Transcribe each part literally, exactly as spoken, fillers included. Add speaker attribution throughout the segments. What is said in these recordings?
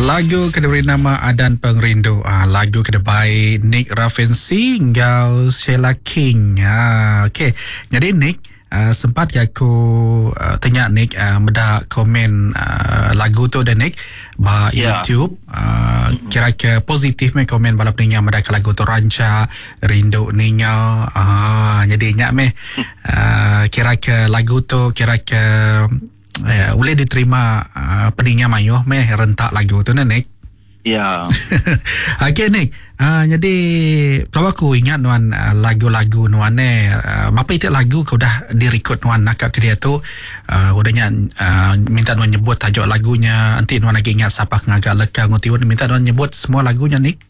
Speaker 1: Lagu kediberi nama Adan Pengrindu. Ah, lagu kedebay Nick Ravensi hingga Sheila King. Ah, okay. Jadi Nick, uh, sempat aku uh, tanya Nick uh, meda komen uh, lagu tu dan Nick ba
Speaker 2: yeah.
Speaker 1: YouTube uh, kira-kira positif me komen balap ninga meda ka lagu tu ranca rindu ninga. Ah, jadi nyak me uh, kira-kira lagu tu kira-kira Uh, boleh diterima uh, peninga mayuh meh rentak lagu tu Nick.
Speaker 2: Ya.
Speaker 1: Okay Nick. Uh, jadi kalau aku ingat nuan uh, lagu-lagu nuan ne uh, apa itu lagu kau dah direkod nuan nak ke dia tu uh, udahnya uh, minta nuan nyebut tajuk lagunya, nanti nuan lagi ingat siapa ngagak leka ngutiun minta nuan nyebut semua lagunya Nick.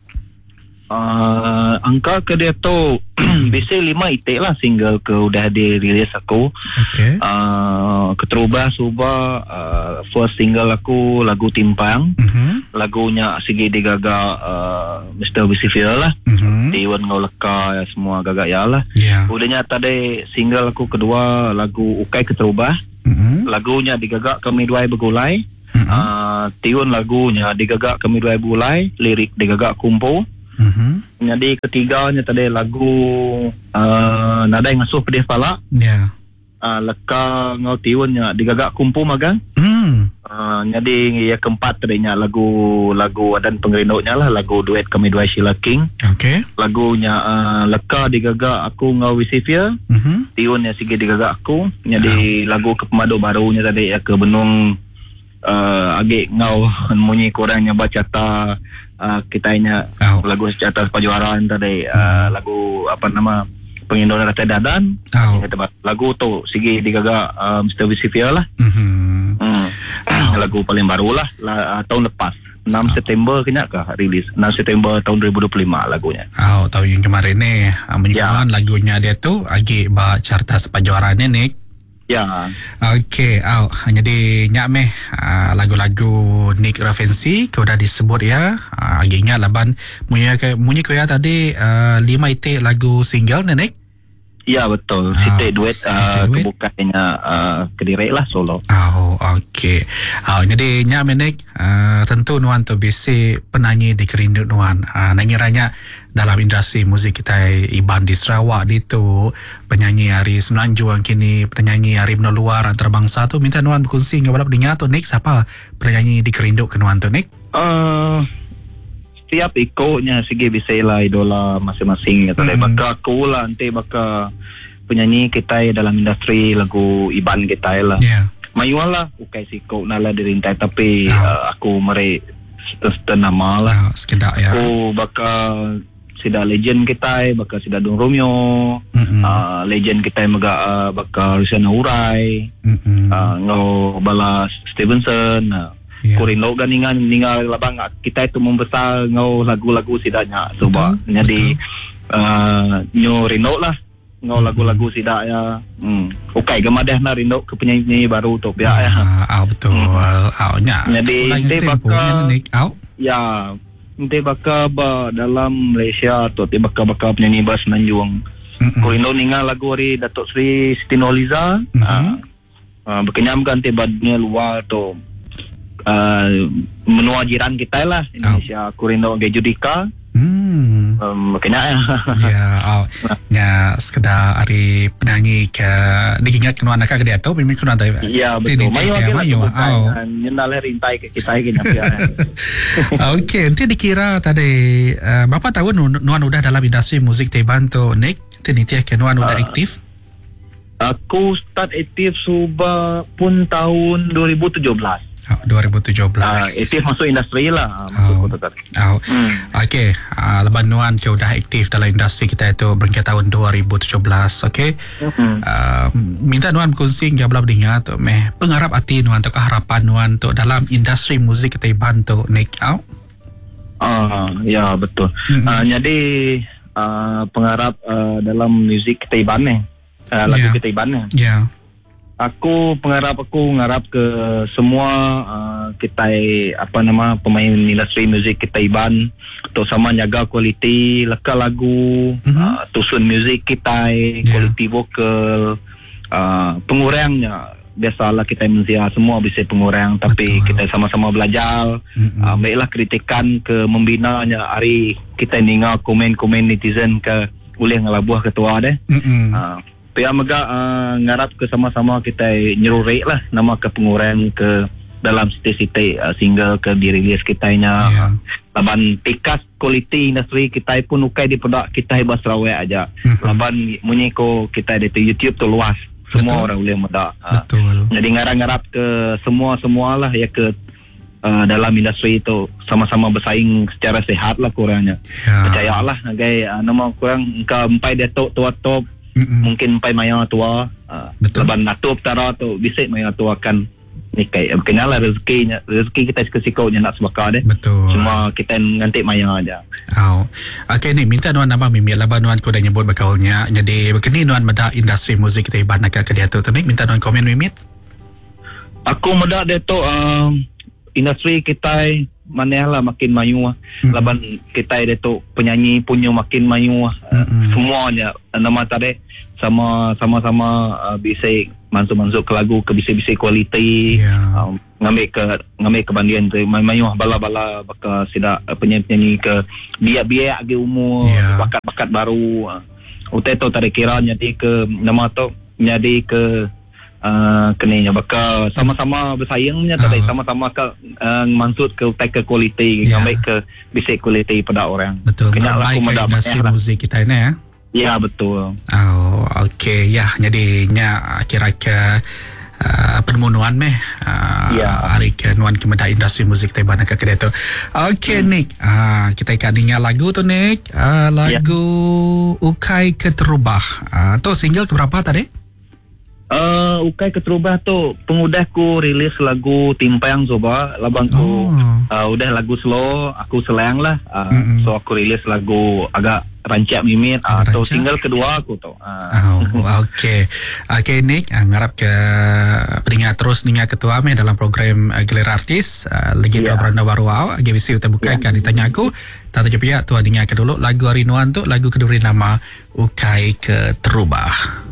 Speaker 2: Uh, angka ke dia tu biasa lima itik lah single ke udah dirilis aku.
Speaker 1: Okay.
Speaker 2: Uh, Keterubah Subah, uh, first single aku lagu Timpang.
Speaker 1: Uh-huh.
Speaker 2: Lagunya segi digagak uh, mister Bisifil lah.
Speaker 1: Uh-huh.
Speaker 2: Tiwan Ngau Leka ya, semua gagak ya lah.
Speaker 1: Yeah.
Speaker 2: Udahnya tadi single aku kedua lagu Ukai Keterubah.
Speaker 1: Uh-huh.
Speaker 2: Lagunya digagak Kami Duai Begulai.
Speaker 1: Uh-huh.
Speaker 2: uh, Tiwan lagunya digagak Kami Duai Begulai. Lirik digagak Kumpo.
Speaker 1: Mm-hmm.
Speaker 2: Jadi ketiganya tadi lagu uh, Nadai Ngasuh Pedih Pala.
Speaker 1: Ya. Yeah.
Speaker 2: Uh, Leka Ngau Tiwunnya digagak Kumpu Magang.
Speaker 1: Hmm.
Speaker 2: Uh, jadi yang keempat tadinya lagu lagu Adan Pengrindunya lah, lagu duet Kami Dua Sheila King.
Speaker 1: Okay.
Speaker 2: Lagunya uh, Leka digagak Aku Ngau Wisifia.
Speaker 1: Mm-hmm.
Speaker 2: Tiwunnya sige digagak aku. Jadi oh. lagu ke pemadu barunya tadi ya ke Benung uh, Agik Ngau Munyi Korangnya baca ta. Uh, kitanya oh. lagu Sejahtera Perjuaraan tadi uh, hmm. lagu apa nama Pengindoran Rata Dadan. Oh. Lagu tu sigi digagak uh, mister Bisifia lah. Mm-hmm. Hmm. Oh. Lagu paling baru lah, lah uh, tahun lepas enam oh. September kena kah rilis enam September tahun dua ribu dua puluh lima lagunya.
Speaker 1: Oh, tahun yang kemarin ni uh, menyebutkan yeah. lagunya dia tu agi ba carta sepajuaraan ni Nick.
Speaker 2: Ya.
Speaker 1: Okey, oh, jadi nyak meh uh, lagu-lagu Nick Ravensi kau dah disebut ya. Uh, agi ingat laban munyi ke munyi kau ya tadi uh, lima itik lagu single ni Nick.
Speaker 2: Ya betul.
Speaker 1: Oh,
Speaker 2: Sitik duet, uh, duet. Kebukannya uh, Kediri lah solo.
Speaker 1: Oh, okey. Oh, jadi nyak meh Nick uh, tentu nuan tu bisi penyanyi di kerindu nuan. Uh, nangiranya dalam industri muzik kita Iban di Sarawak di tu penyanyi hari Semenanjung kini penyanyi hari meneluar antarabangsa tu minta nuan berkongsi dengan balap dengar tu Nick siapa penyanyi di kerindu ke nuan tu Nick?
Speaker 2: Uh, setiap ikutnya segi bisa lah idola masing-masing gitu. Mm-hmm. Bakal aku lah nanti bakal penyanyi kita dalam industri lagu Iban kita lah. Yeah. Mayuan lah ukai sikau nala dirintai tapi oh. uh, aku meri nama lah.
Speaker 1: Oh, sekedar ya.
Speaker 2: Aku bakal sida legend kita, bakal sida Don Romeo, mm-hmm. uh, legend kita mega uh, bakal Luciana Urai, mm-hmm. uh, ngau bala Stevenson, uh, yeah. Korin lo ganingan ningal labang kita itu membesar ngau lagu-lagu sidanya, coba jadi uh, nyo Rino lah ngau mm-hmm. lagu-lagu sida ya, hmm. okay gemadah na Rino ke penyanyi baru tu ya, ya.
Speaker 1: Ah, betul, hmm. ah, nya.
Speaker 2: Jadi dia bakal,
Speaker 1: out.
Speaker 2: Ya. Nanti bakal ba dalam Malaysia atau nanti bakal-bakal penyanyi bahasa Semenanjung. Mm-hmm. Kau Indo ningal lagu hari Datuk Seri Siti Nurhaliza. Mm-hmm. Uh, uh, berkenyam kan nanti badunia luar tu uh, menua jiran kita lah Indonesia. Oh. Kau Indo Gay Judika. Hmm. Um, berkenyam ya.
Speaker 1: Ya, oh. Ya, sekedar hari penyanyi ke diingat kena anak ke dia tu memang kena ada.
Speaker 2: Ya, betul. Mayu ke mayu. Oh. Nyenal rintai ke kita ini ya.
Speaker 1: Okey, nanti dikira tadi uh, berapa tahun nuan udah dalam industri musik Taiwan tu Nick? Nanti nanti ke nuan udah uh, aktif?
Speaker 2: Aku start aktif sudah pun tahun dua ribu tujuh belas.
Speaker 1: Oh, dua ribu tujuh belas.
Speaker 2: Uh, aktif masuk industri lah.
Speaker 1: Oh. Oh. Hmm. Okey, uh, lepas nuan ke udah aktif dalam industri kita itu berkira tahun dua ribu tujuh belas. Okey. Mm-hmm. Uh, minta nuan berkongsi dengan belah dengar tu meh pengharap hati nuan tu keharapan nuan tu dalam industri muzik kita bantu Nick out.
Speaker 2: Ah, uh, ya betul. Mm-hmm. Uh, jadi uh, pengharap uh, dalam muzik kita Iban ni. Uh, lagu yeah. kita Iban ni. Ya. Yeah. Aku pengharap aku ngarap ke semua uh, kita apa nama pemain industri muzik kita Iban untuk sama jaga kualiti leka lagu, mm-hmm. uh, tusun muzik kita, kualiti yeah. vokal, uh, pengurangnya biasalah kita manusia semua bisa pengurang, tapi
Speaker 1: Betul.
Speaker 2: kita sama-sama belajar.
Speaker 1: Mm-mm.
Speaker 2: Uh, baiklah kritikan ke membinanya hari kita dengar komen-komen netizen ke boleh ngelabuh ketua deh.
Speaker 1: Mm-mm.
Speaker 2: Uh, Pihak Mega uh, ngarap ke sama-sama kita nyerurek lah nama ke pengurang ke dalam state-state uh, single ke dirilis kitanya.
Speaker 1: Yeah.
Speaker 2: Laban tikas kualiti industri kita pun ukai di produk kita hebat Sarawak aja.
Speaker 1: Mhm.
Speaker 2: Laban munyiko kita di YouTube tu luas. Semua
Speaker 1: Betul.
Speaker 2: orang boleh medak. Uh,
Speaker 1: Betul.
Speaker 2: jadi ngarap-ngarap ke semua-semualah ya ke uh, dalam industri itu sama-sama bersaing secara sehat lah kurangnya.
Speaker 1: Ya.
Speaker 2: Percayalah agai uh, nama kurang engkau empai datuk tua top
Speaker 1: Mm-mm.
Speaker 2: mungkin empai maya tua uh,
Speaker 1: Betul.
Speaker 2: laban natup tara tu bisa maya tua kan ni kai kenalah rezekinya rezeki kita sikau-sikaunya nak sebakar deh.
Speaker 1: Betul.
Speaker 2: Cuma kita ngantik maya aja.
Speaker 1: Oh. Okay ni minta nuan nama mimi laban nuan ko dah nyebut bakaulnya. Jadi begini nuan meda industri muzik kita iban nak ke dia tu tu ni minta nuan komen mimit.
Speaker 2: Aku medak dia tu uh, industri kita manehlah makin maju.
Speaker 1: Mm-mm.
Speaker 2: Laban kita dia tu penyanyi punya makin maju. Uh,
Speaker 1: Mm-mm.
Speaker 2: semuanya nama tadi sama sama-sama uh, bisa masuk-masuk ke lagu ke bisa-bisa kualiti.
Speaker 1: Ya.
Speaker 2: Um, ngambil ke ngambil kebandian tu mayuh bala-bala bakal sida uh, penyanyi ke biak-biak agi umur
Speaker 1: Ya.
Speaker 2: bakat-bakat baru uh, utai tu tarik kira jadi ke nama tu jadi ke uh, kenanya bakal sama-sama bersaingnya tadi
Speaker 1: Ah.
Speaker 2: sama-sama ke uh, maksud ke utai ke kualiti
Speaker 1: Ya.
Speaker 2: ngambil ke bisa kualiti pada orang.
Speaker 1: Betul.
Speaker 2: Kena lah
Speaker 1: Baik
Speaker 2: aku
Speaker 1: ke
Speaker 2: mendak
Speaker 1: industri
Speaker 2: banyak lah.
Speaker 1: muzik kita ni ya.
Speaker 2: Ya betul.
Speaker 1: Oh, okey. Ya, jadi nya kira ke uh, permohonan meh uh,
Speaker 2: Ya.
Speaker 1: hari ke nuan kemudah industri muzik kita iban nak ke dia tu. Okey, hmm. Nick. Ah, kita akan dengar lagu tu Nick. Uh, lagu Ukai Keterubah. Ah, tu single keberapa tadi?
Speaker 2: Uh, Ukai Keterubah tu pengudahku rilis lagu Timpang coba labangku
Speaker 1: Oh.
Speaker 2: uh, udah lagu slow aku selang lah uh,
Speaker 1: Mm-mm.
Speaker 2: so aku rilis lagu agak rancak mimit uh,
Speaker 1: Agak
Speaker 2: atau
Speaker 1: rancak.
Speaker 2: single kedua aku tu uh.
Speaker 1: Oh, okey. Okey Nick, uh, ngarap ke pendengar terus dengar ketua meh dalam program uh, Gelar Artis uh, lagi tu
Speaker 2: Ya.
Speaker 1: beranda baru au G B C utai buka
Speaker 2: Ya.
Speaker 1: kan ditanya aku tak tahu pihak tu dengar ke dulu lagu hari nuan tu lagu kedua nama Ukai Keterubah.